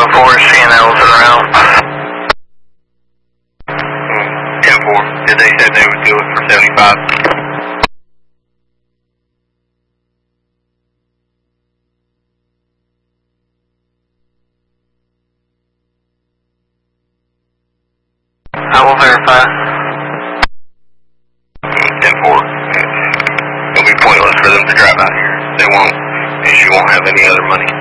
10-4 is seeing Ellison around. 10-4. Yeah, they said they would do it for 75. I will verify. 10-4. It'll be pointless for them to drive out here. They won't, and she won't have any other money.